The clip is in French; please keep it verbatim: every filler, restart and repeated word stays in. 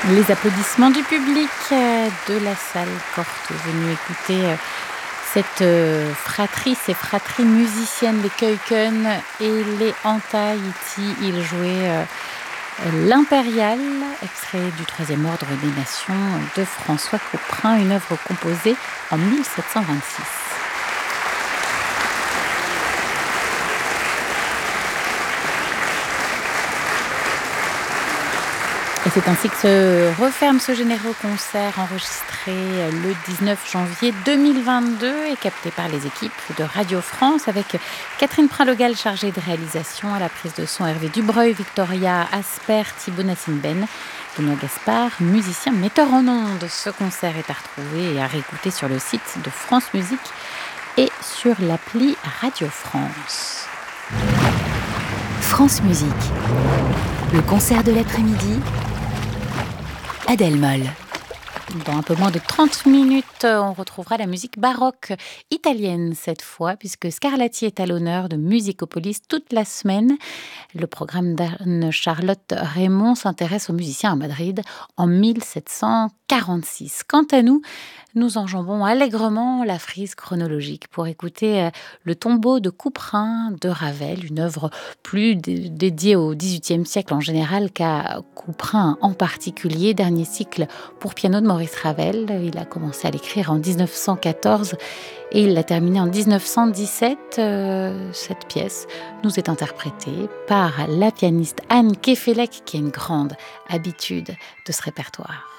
Les applaudissements du public euh, de la salle Corte venus écouter euh, cette euh, fratrie, ces fratries musiciennes, les Keuken et les Antaïti. Ils jouaient euh, l'Impérial, extrait du Troisième Ordre des Nations de François Couperin, une œuvre composée en mille sept cent vingt-six. Et c'est ainsi que se referme ce généreux concert enregistré le dix-neuf janvier deux mille vingt-deux et capté par les équipes de Radio France avec Catherine Prinlogal chargée de réalisation, à la prise de son Hervé Dubreuil, Victoria Asper, Thibaut Nassim-Ben, Benoît Gaspard, musicien, metteur en ondes. Ce concert est à retrouver et à réécouter sur le site de France Musique et sur l'appli Radio France. France Musique, le concert de l'après-midi, Adèle Moll. Dans un peu moins de trente minutes, on retrouvera la musique baroque italienne cette fois, puisque Scarlatti est à l'honneur de Musicopolis toute la semaine. Le programme d'Anne-Charlotte Raymond s'intéresse aux musiciens à Madrid en mille sept cent quarante-six. Quant à nous, nous enjambons allègrement la frise chronologique pour écouter le tombeau de Couperin de Ravel, une œuvre plus dé- dédiée au dix-huitième siècle en général qu'à Couperin en particulier. Dernier cycle pour piano de Maurice Ravel. Il a commencé à l'écrire en dix-neuf cent quatorze et il l'a terminé en dix-neuf cent dix-sept. Euh, cette pièce nous est interprétée par la pianiste Anne Kefelec, qui a une grande habitude de ce répertoire.